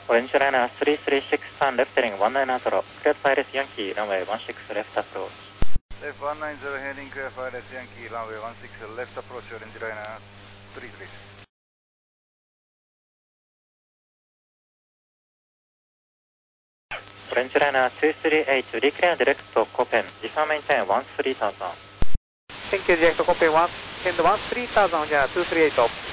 Orange Liner 3363 left heading 19 Ataro. Cleared Pirates Yankee, runway 16 left approach. Left 190 heading clear Pirates Yankee, runway 16 left approach, Orange Liner 33. Orange Liner 238, declare direct to Copen, Jiffa maintain 13000. Thank you, direct to Copen 1, send 13000, 238.